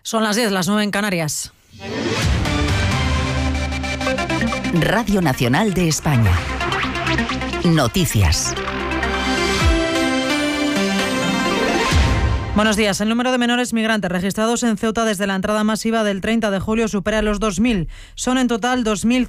Son las 10, las 9 en Canarias. Radio Nacional de España. Noticias. Buenos días. El número de menores migrantes registrados en Ceuta desde la entrada masiva del 30 de julio supera los 2.000. Son en total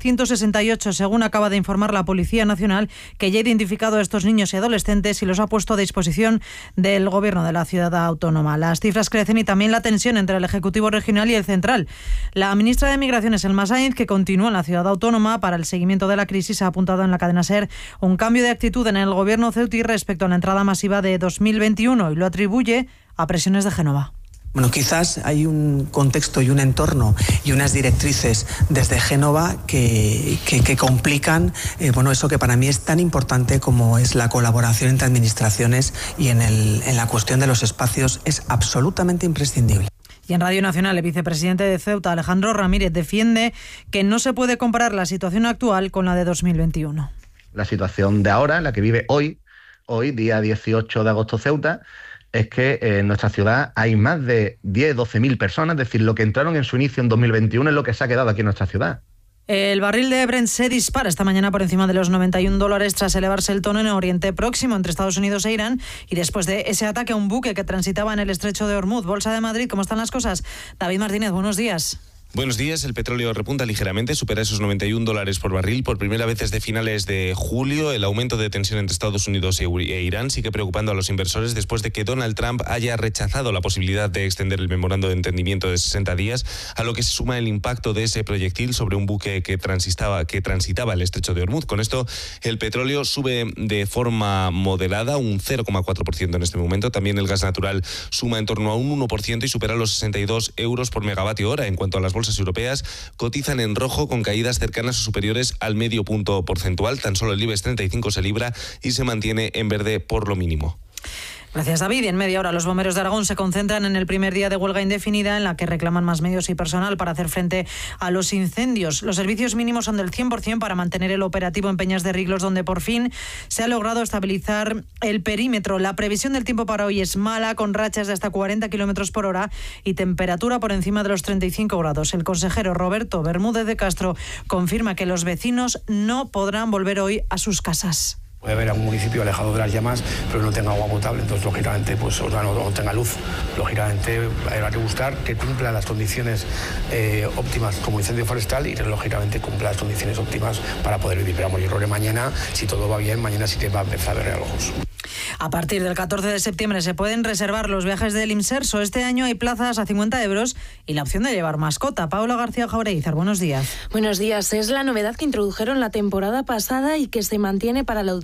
2.168, según acaba de informar la Policía Nacional, que ya ha identificado a estos niños y adolescentes y los ha puesto a disposición del Gobierno de la ciudad autónoma. Las cifras crecen y también la tensión entre el Ejecutivo regional y el central. La ministra de Migraciones, Elma Sainz, que continúa en la ciudad autónoma para el seguimiento de la crisis, ha apuntado en la cadena SER un cambio de actitud en el Gobierno ceutí respecto a la entrada masiva de 2021 y lo atribuye a presiones de Génova. Bueno, quizás hay un contexto y un entorno y unas directrices desde Génova que complican eso que para mí es tan importante como es la colaboración entre administraciones y en la cuestión de los espacios es absolutamente imprescindible. Y en Radio Nacional, el vicepresidente de Ceuta, Alejandro Ramírez, defiende que no se puede comparar la situación actual con la de 2021. La situación de ahora, la que vive hoy, día 18 de agosto, Ceuta, es que en nuestra ciudad hay más de 12.000 personas, es decir, lo que entraron en su inicio en 2021 es lo que se ha quedado aquí en nuestra ciudad. El barril de Brent se dispara esta mañana por encima de los $91 tras elevarse el tono en Oriente Próximo entre Estados Unidos e Irán y después de ese ataque a un buque que transitaba en el estrecho de Hormuz. Bolsa de Madrid, ¿cómo están las cosas? David Martínez, buenos días. Buenos días. El petróleo repunta ligeramente, supera esos $91 por barril por primera vez desde finales de julio. El aumento de tensión entre Estados Unidos e Irán sigue preocupando a los inversores después de que Donald Trump haya rechazado la posibilidad de extender el memorando de entendimiento de 60 días, a lo que se suma el impacto de ese proyectil sobre un buque que transitaba el estrecho de Hormuz. Con esto, el petróleo sube de forma moderada, un 0,4% en este momento. También el gas natural suma en torno a un 1% y supera los 62 euros por megavatio hora. En cuanto a las bolsas europeas, cotizan en rojo con caídas cercanas o superiores al medio punto porcentual. Tan solo el IBEX 35 se libra y se mantiene en verde por lo mínimo. Gracias, David. Y en media hora los bomberos de Aragón se concentran en el primer día de huelga indefinida en la que reclaman más medios y personal para hacer frente a los incendios. Los servicios mínimos son del 100% para mantener el operativo en Peñas de Riglos, donde por fin se ha logrado estabilizar el perímetro. La previsión del tiempo para hoy es mala, con rachas de hasta 40 kilómetros por hora y temperatura por encima de los 35 grados. El consejero Roberto Bermúdez de Castro confirma que los vecinos no podrán volver hoy a sus casas. Puede haber algún municipio alejado de las llamas, pero no tenga agua potable, entonces lógicamente no tenga luz. Lógicamente habrá que buscar que cumpla las condiciones óptimas como incendio forestal y lógicamente cumpla las condiciones óptimas para poder vivir. Pero yo creo que mañana, si todo va bien, mañana sí que va a empezar a ver realojos. A partir del 14 de septiembre se pueden reservar los viajes del Imserso. Este año hay plazas a 50 euros y la opción de llevar mascota. Paula García Jaureizar, buenos días. Buenos días. Es la novedad que introdujeron la temporada pasada y que se mantiene para la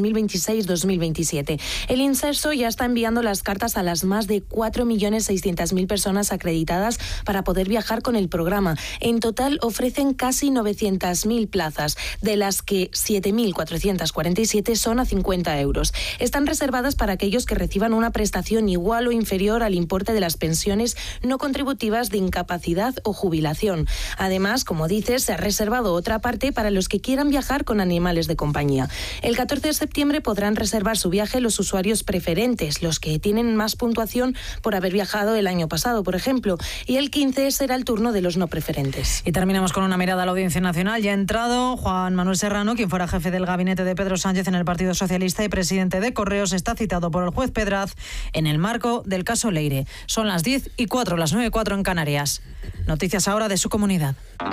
2026-2027. El Imserso ya está enviando las cartas a las más de 4.600.000 personas acreditadas para poder viajar con el programa. En total ofrecen casi 900.000 plazas, de las que 7.447 son a 50 euros. Están reservadas para aquellos que reciban una prestación igual o inferior al importe de las pensiones no contributivas de incapacidad o jubilación. Además, como dices, se ha reservado otra parte para los que quieran viajar con animales de compañía. El 14 de septiembre podrán reservar su viaje los usuarios preferentes, los que tienen más puntuación por haber viajado el año pasado, por ejemplo, y el 15 será el turno de los no preferentes. Y terminamos con una mirada a la Audiencia Nacional. Ya ha entrado Juan Manuel Serrano, quien fuera jefe del gabinete de Pedro Sánchez en el Partido Socialista y presidente de Correos, está citado por el juez Pedraz en el marco del caso Leire. Son las 10:04, las 9:04 en Canarias. Noticias ahora de su comunidad.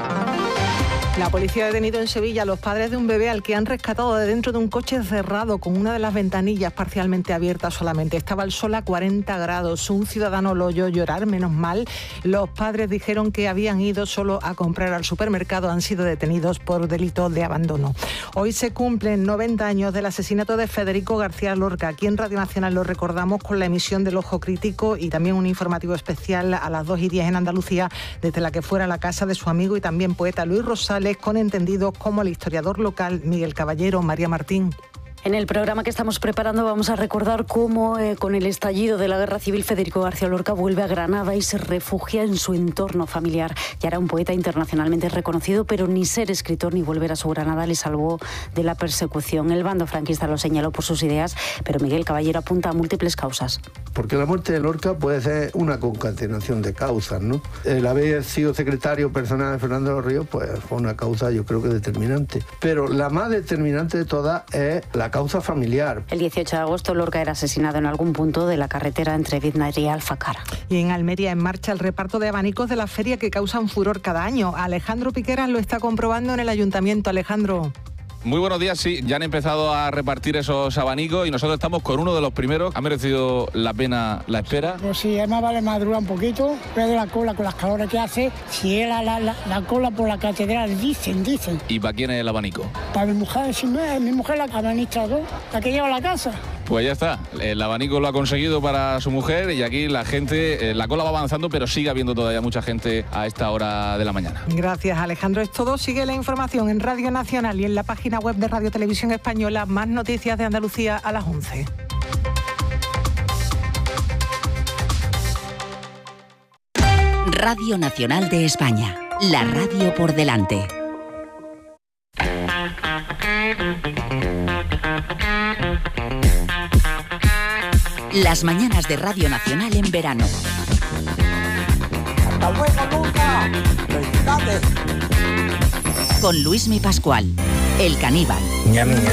La policía ha detenido en Sevilla a los padres de un bebé al que han rescatado de dentro de un coche cerrado con una de las ventanillas parcialmente abiertas solamente. Estaba el sol a 40 grados. Un ciudadano lo oyó llorar, menos mal. Los padres dijeron que habían ido solo a comprar al supermercado. Han sido detenidos por delito de abandono. Hoy se cumplen 90 años del asesinato de Federico García Lorca. Aquí en Radio Nacional lo recordamos con la emisión del Ojo Crítico y también un informativo especial a las 2:10 en Andalucía, desde la que fuera la casa de su amigo y también poeta Luis Rosales, con entendidos como el historiador local Miguel Caballero. María Martín. En el programa que estamos preparando vamos a recordar cómo con el estallido de la Guerra Civil Federico García Lorca vuelve a Granada y se refugia en su entorno familiar. Ya era un poeta internacionalmente reconocido, pero ni ser escritor ni volver a su Granada le salvó de la persecución. El bando franquista lo señaló por sus ideas, pero Miguel Caballero apunta a múltiples causas. Porque la muerte de Lorca puede ser una concatenación de causas, ¿no? El haber sido secretario personal de Fernando de los Ríos, pues fue una causa, yo creo que determinante. Pero la más determinante de todas es la causa familiar. El 18 de agosto Lorca era asesinado en algún punto de la carretera entre Viznaria y Alfacara. Y en Almería en marcha el reparto de abanicos de la feria que causan furor cada año. Alejandro Piqueras lo está comprobando en el ayuntamiento. Alejandro. Muy buenos días, sí, ya han empezado a repartir esos abanicos y nosotros estamos con uno de los primeros. ¿Ha merecido la pena la espera? Pues sí, además vale madrugar un poquito, pero de la cola con las calores que hace, si es la cola por la catedral, dicen. ¿Y para quién es el abanico? Para mi mujer, si no es mi mujer la administradora, la que lleva la casa. Pues ya está, el abanico lo ha conseguido para su mujer y aquí la gente, la cola va avanzando, pero sigue habiendo todavía mucha gente a esta hora de la mañana. Gracias, Alejandro. Es todo. Sigue la información en Radio Nacional y en la página web de Radio Televisión Española. Más noticias de Andalucía a las 11. Radio Nacional de España. La radio por delante. Las mañanas de Radio Nacional en verano. ¡Hasta luego, Luca! ¡Felicidades! Con Luismi Pascual, el caníbal. Ñam, ñam.